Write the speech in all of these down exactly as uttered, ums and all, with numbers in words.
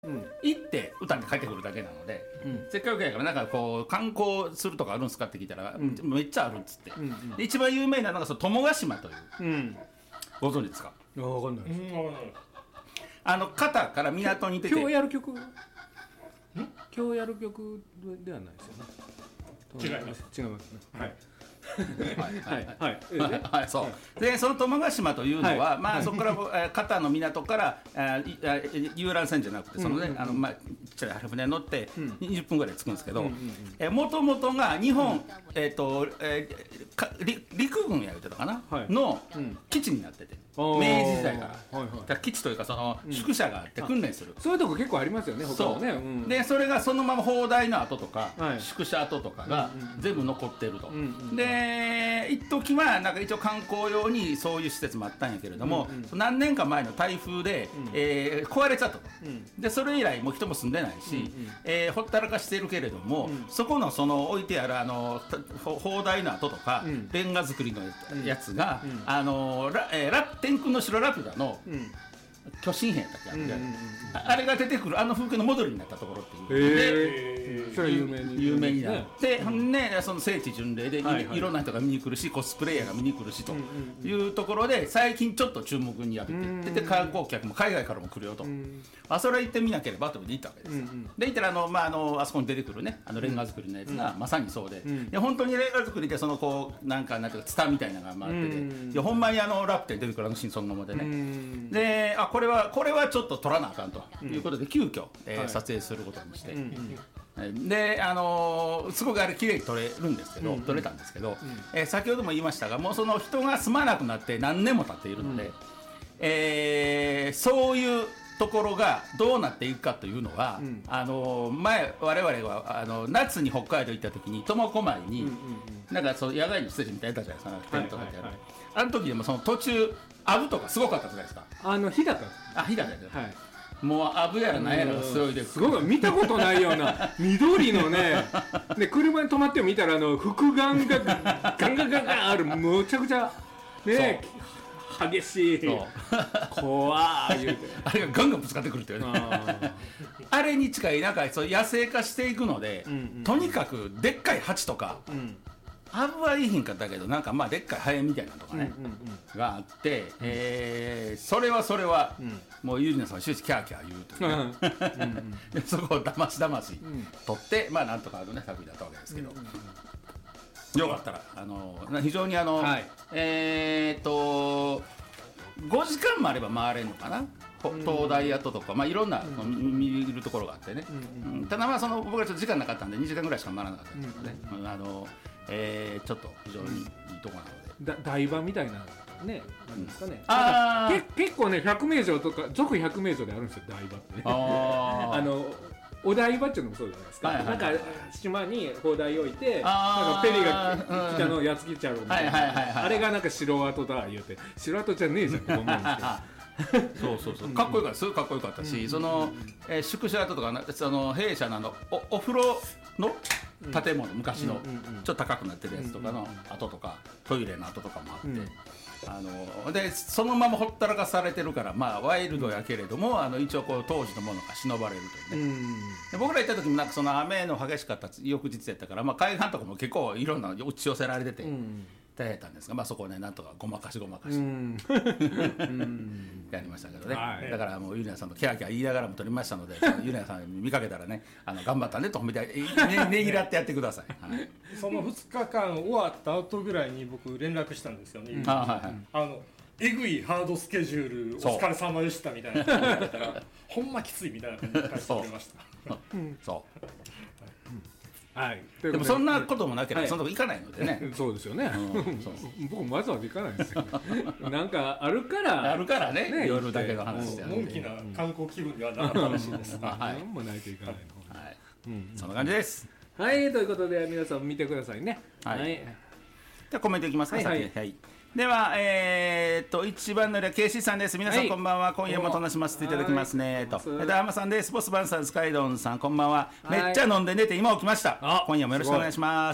うん、行って歌って帰ってくるだけなので、うん、せっかくやからなんかこう観光するとかあるんですかって聞いたら、うん、めっちゃあるっつって、うんうん、で一番有名なのがその友ヶ島という、うん、ご存知ですか？ 分かんないです、うん、 あの肩から港に出て今日やる曲今日やる曲ではないですよね。 違います違いますね。はいはいはいはいはい、そうでその友ヶ島というのは、はい、まあそこから、片の港から遊覧船じゃなくてそのね、うんうんうん、あのまあちっちゃい船乗ってにじゅっぷんぐらい着くんですけど、もともとが日本、うん、えっ、ー、と、えー、か陸軍や言うてたかな、はい、の基地になってて、明治時代から、はいはい、だから基地というかその宿舎があって訓練する、 うん、そういうとこ結構ありますよね他はね、うん、 でそれがそのまま砲台の跡とか、はい、宿舎跡とかが全部残ってると、うんうん、で一時はなんか一応観光用にそういう施設もあったんやけれども、うんうん、何年か前の台風で、うんえー、壊れちゃったと、うん、でそれ以来もう人も住んでないし、うんうんえー、ほったらかしてるけれども、うん、そこのその置いてあるあの砲台の跡とか、うん、レンガ作りのやつが、うん、あのラ、えー、ラ天空の城ラピュタの、うん巨神兵だっけあれ、うんうんうん、あれが出てくるあの風景のモデルになったところっていうで、えー、それは有名に有名になって、うん、ねその聖地巡礼で、はいはい、いろんな人が見に来るしコスプレイヤーが見に来るしというところで最近ちょっと注目に浴びて、うん、で観光客も海外からも来るよと、うん、あそれは行ってみなければということで行ったわけです、うんうん、で行ったらあの、まあ、あのあそこに出てくるねあのレンガ作りのやつが、うん、まさにそうで、うん、いや本当にレンガ作りでそのこうなんかなんていうかツタみたいなのが回ってて、うん、いやほんまにあのラプテン出てくるあのシーンそのままでね、うん、であこれはこれはちょっと撮らなあかんということで、うん、急遽、えーはい、撮影することにして、うんうん、で、あのー、すごくあれ綺麗に撮れるんですけど、うん、撮れたんですけど、うんえー、先ほども言いましたがもうその人が住まなくなって何年も経っているので、うんえー、そういうところがどうなっていくかというのは、うん、あのー、前我々はあの夏に北海道行った時に苫小牧に、うんうんうん、なんかそう野外の施設みたいなやったじゃないですか、テントとかやる、はいはいはい、あの時でもその途中アブとかすごかったじゃないですか。 あの日高あ日高です、はい、もうアブやら何やらがすごいですすごい見たことないような緑のねで車に止まって見たらあの複眼がガンガンガンガンあるむちゃくちゃね激しい怖い言うてあれがガンガンぶつかってくるっていうね あ, あれに近いなんかそう野生化していくので、うんうん、とにかくでっかいハチとか、うんアブはいいひんかったけどなんかまあでっかいハエみたいなのとかね、うんうんうん、があって、うんえー、それはそれは、うん、もうゆりなさんは終始キャーキャー言うという、ねうんうん、でそこをだましだまし、うん、取ってまあなんとかあるね作品だったわけですけど、うんうんうん、よかったらあの非常にあの、はい、えー、っとごじかんもあれば回れるのかな東大跡とか、まあ、いろんな、うん、見るところがあってね、うんうん、ただまあその僕はちょっと時間なかったんでにじかんぐらいしか回らなかったんですけどね、うんうん、あのえー、ちょっと非常にいいところなので、だ台場みたいなね、なんですかね、うん、あけ結構ねひゃく名城とか続ひゃく名城であるんですよ台場ってねああのお台場っていうのもそうじゃないですか、はいはいはい、なんか島に砲台置いてなんかペリーが来たのをやっつけちゃうみたいな、はいはいはいはい、あれがなんか城跡だ言うて城跡じゃねえじゃんと思うんですけどそうそうそうかっこよかったすごいかっこよかったし、うん、その、えー、宿舎跡とかその弊社のあの お, お風呂の建物、うん、昔の、うんうんうん、ちょっと高くなってるやつとかの跡とかトイレの跡とかもあって、うん、あのでそのままほったらかされてるからまあワイルドやけれどもあの一応こう当時のものが忍ばれるというね、うん、で僕ら行った時もなんかその雨の激しかった翌日やったから、まあ、海岸とかも結構いろんな打ち寄せられてて、うん大変だったんですが、まあ、そこをねなんとかごまかしごまかし、うん、やりましたけどね、はい、だからもうゆりなさんとキャーキャー言いながらも撮りましたのでゆりなさん見かけたらねあの頑張ったねと褒めてねねぎらってやってください、はい、 そのふつかかん終わった後ぐらいに僕連絡したんですよね、うん、あ、はいはい、あのえぐいハードスケジュールお疲れ様でしたみたいなこと言われたらほんまきついみたいな感じで返してくれましたそうはい、 でもそんなこともなければ、はい、そのとこ行かないのでねそうですよね、うん、そう僕まずは行かないですよなんかあるからあるからね、ね夜だけの話でのんきな観光気分にはなったらしいです、 はい、何もないといかないの、 はいうん、そんな感じですはいということで皆さん見てくださいねはい、はい、 じゃあコメントいきますか、 はいはい、 先に、はいでは、えー、っと一番乗りはケイシーさんです。皆さん、はい、こんばんは。今夜も楽しませていただきますねと。で浜さんです。ボスバンさんスカイドンさんこんばんは。めっちゃ飲んで寝て今起きました。今夜もよろしくお願いします。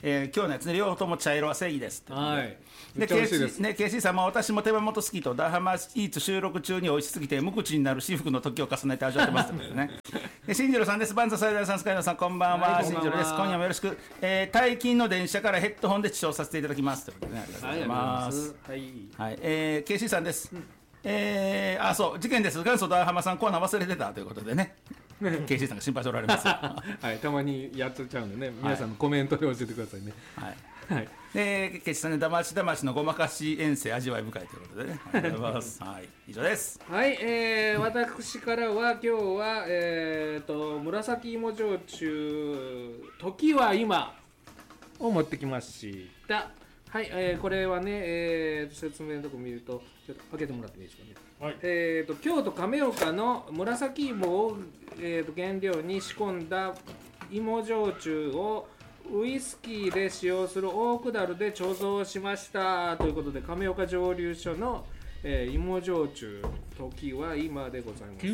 えー、今日のやつね両方とも茶色は正義ですって、 はいで、ケーシー、ね、ケーシーさんも私も手羽元好きとダーハマイーツ収録中に美味しすぎて無口になる至福の時を重ねて味わってますけどねで新次郎さんです。バンザサイダーさんスカイナさんこんばんは、はい、新次郎です。今夜もよろしく、えー、退勤の電車からヘッドホンで視聴させていただきますということでね、ありがとうございます。はい、はい、えー、ケーシーさんです、うん、えー、あそう事件です。元祖ダーハマさんコーナー忘れてたということでねケーシーさんが心配しておられますはい、たまにやっちゃうんでね、皆さんのコメントで教えてくださいね。 はいはい、でケーシーさんね、だましだましのごまかし遠征味わい深いということでね、ありがとうございます。はい、以上です。 はい、えー、私からは今日はえーと紫芋焼酎時は今を持ってきました。はい、えー、これはね、えー、説明のとこ見るとちょっと開けてもらっていいですかね。はい、えーと京都亀岡の紫芋を、えー、と原料に仕込んだ芋焼酎をウイスキーで使用する大下で貯蔵しましたということで、亀岡蒸留所の、えー、芋焼酎時は今でございます。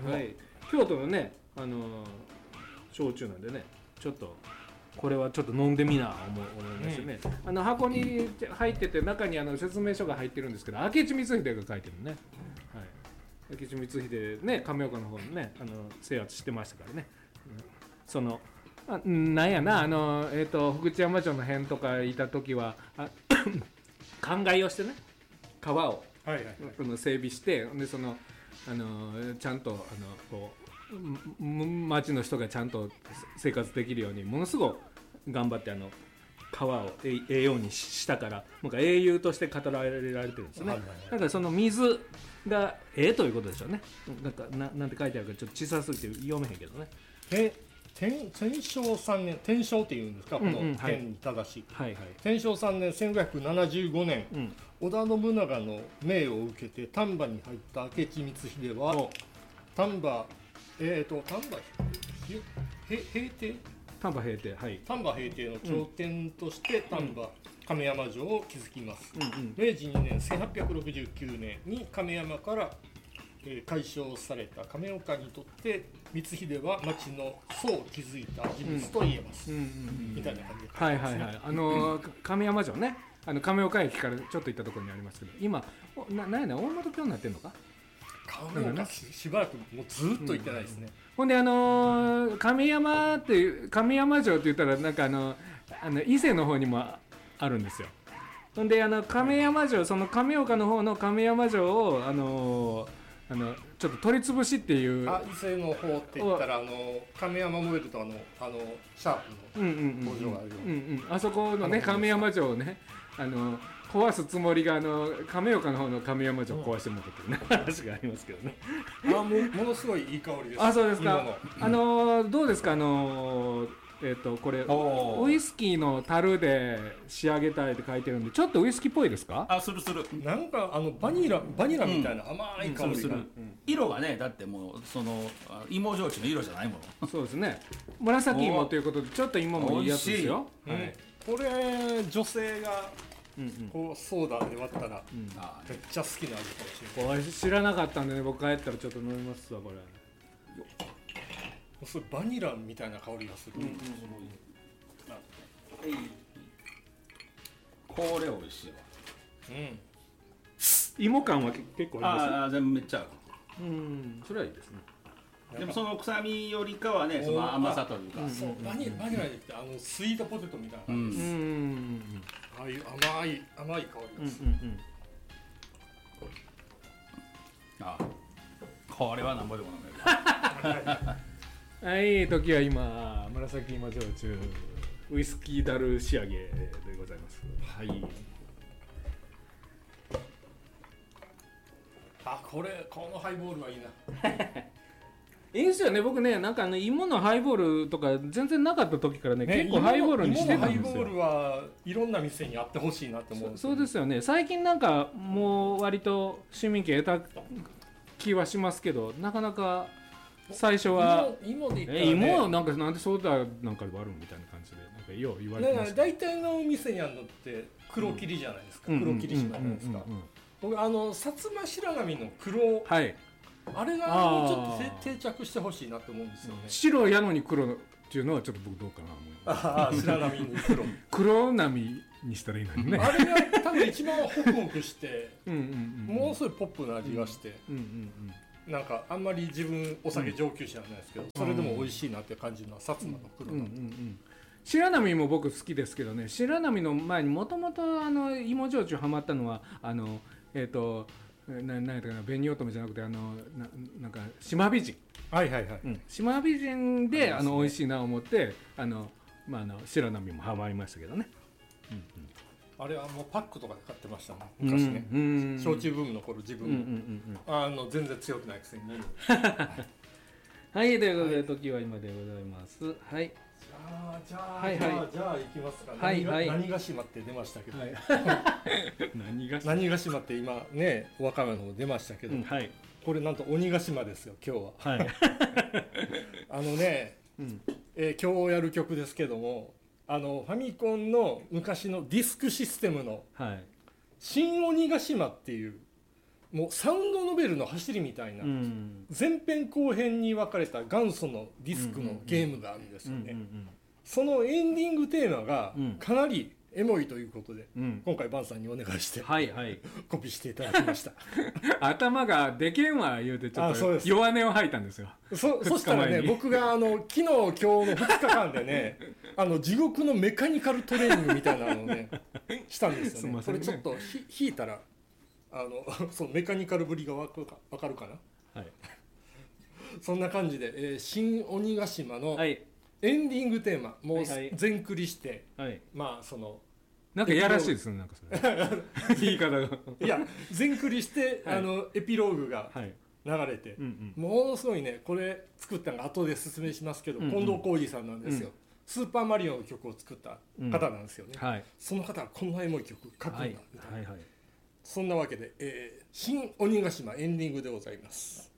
はい、京都のね、あのー、焼酎なんでね、ちょっとこれはちょっと飲んでみな思いますよね、うん、あの箱に入ってて中にあの説明書が入ってるんですけど、明智光秀が書いてるね、はい、明智光秀ね、亀岡の方にね、あの制圧してましたからね、うん、そのあなんやな、あの、えーと、福知山町の辺とかいた時は灌漑をしてね、川を、はいはいはい、その整備してでその、あのちゃんとあのこう町の人がちゃんと生活できるようにものすごく頑張ってあの川を栄養にしたから、なんか英雄として語られられてるんですね、はいはいはい、だからその水がええということでしょうね。なんか な, なんて書いてあるかちょっと小さすぎて読めへんけどね。 え天正さんねん、天正っていうんですか、この天に正しい、うんうん、はいはいはい、天正さんねんせんごひゃくななじゅうごねん、うん、織田信長の命を受けて丹波に入った明智光秀は丹波えーと丹波平定丹波平定、はい、 丹波平定の頂点として丹波、うん、亀山城を築きます、うんうん、明治にねんせんはっぴゃくろくじゅうきゅうねんに亀山からえー、改称された亀岡にとって光秀は町の祖を築いた人物と言えます、うんうんうん、みたいな感じで書いてますね。はいはいはい、あのー、 亀山城ね、あの亀岡駅からちょっと行ったところにありますけど、今ななんやねん大本京になってんのか。 亀岡 し, しばらくもうずっと行ってないですね、うん、 ほんであのー、亀山っていう亀山城って言ったらなんかあのあの伊勢の方にもあるんですよ。ほんであの亀山城、その亀岡の方の亀山城をあのーあのちょっと取り潰しっていう、 あ伊勢の方って言ったらあの亀山モデルとあのあのシャープの工場があるような、あそこのね亀山城をねあの壊すつもりがあの亀岡の方の亀山城を壊してもらったという、ね、話がありますけどね。 あもものすごいいい香りです。 あそうですか。あのどうですか、あのえっ、ー、とこれウイスキーの樽で仕上げたいって書いてるんで、ちょっとウイスキーっぽいですか。 あするする、 なんかあのバニラバニラみたいな甘い香りが、うんうん、する、うん、 色がねだってもうその芋焼酎の色じゃないもの。 そうですね、紫芋ということでちょっと芋もいいやつですよ、 はい、これ女性がこうソーダで割ったら、うん、めっちゃ好きな味かもしれない。 これ知らなかったんでね、僕帰ったらちょっと飲みますわこれ。 それバニラみたいな香りがする、うんうんうん、 これ美味しいわ、 うん、芋感は結構あります。 ああ全部めっちゃある。 うん、それはいいですね。 でもその臭みよりかはね、その甘さというか、 そうバニラバニラでってあのスイートポテトみたいな感じです、うんうん、ああいう甘い甘い香りです、うんうんうん、 あこれはなんぼでも飲める。 はい、時は今紫芋焼酎ウイスキーダル仕上げでございます。はい。 あ、これこのハイボールはいいな。 いいんですよね。僕ね、なんかあの芋のハイボールとか全然なかった時からね、ね結構ハイボールにしてたんですよ。芋のハイボールはいろんな店にあってほしいなって思うんですよね。 そうですよね。最近なんかもう割と市民権得た気はしますけど、なかなか。最初は芋で言ったら、 ね、芋なんかなんでソーダなんかで割るみたいな感じでなんかよう言われてました。 大体の店にあるのって黒切りじゃないですか、うん、黒切りじゃないですか。僕あの薩摩白髪の黒、はい、あれがちょっと定着してほしいなと思うんですよね。 白やのに黒っていうのはちょっと僕どうかな思います。ああ、白波に黒黒波にしたらいいのにね。 あれが多分一番ホクホクしてうんうん、うん、ものすごいポップな味がして、うんうんうんうん、なんかあんまり自分お酒上級者じゃないですけど、うん、それでも美味しいなって感じの薩摩の黒波、うんうんうん、 白波も僕好きですけどね、白波の前にもともと芋焼酎ハマったのはあのえっ、ー、とな何やったかな、紅乙女じゃなくてあの な, なんか島美人、 はいはいはい、うん、 島美人で、ね、あの美味しいなと思ってあの、まあ、あの白波もハマりましたけどね、うんうん、 あれはもうパックとかで買ってましたね昔ね、うんうんうん、焼酎ブームの頃自分も、うんうんうん、あの全然強くないくせにはい、ということで、はい、時は今でございます。はい。 じゃあじゃあ、はいはい、じゃあじゃあ行きますか。 はいはい、 何が島って出ましたけど、はい、 何が島何が島って今ねお若めの方出ましたけど、うん、はい、これなんと鬼ヶ島ですよ今日は。はい、あのね、うんえー、今日やる曲ですけども、あのファミコンの昔のディスクシステムの、はい、新鬼ヶ島っていうもうサウンドノベルの走りみたいな、うん、前編後編に分かれた元祖のディスクのゲームがあるんですよね。そのエンディングテーマがかなりエモいということで、うん、今回バンさんにお願いして、はいはい、コピーしていただきました。 頭がでけんわ言うてちょっと弱音を吐いたんですよ。 そ, そしたらね僕があの昨日今日のふつかかんでねあの地獄のメカニカルトレーニングみたいなのをねしたんですよね。これちょっとひ弾いたらあのそのメカニカルぶりが分かるか、分かるかな、はい、そんな感じで、えー、新鬼ヶ島のエンディングテーマ、はい、もう全クリして、はい、まあそのなんかやらしいですね、なんかそれ言い方がいや全クリして、はい、あのエピローグが流れて、はいうんうん、ものすごいねこれ作ったのが後で説明しますけど、うんうん、近藤浩二さんなんですよ、うん、スーパーマリオの曲を作った方なんですよね、うんはい、その方がこんなエモい曲書くんだみたいな、はいはいはい、そんなわけで、えー、新鬼ヶ島エンディングでございます。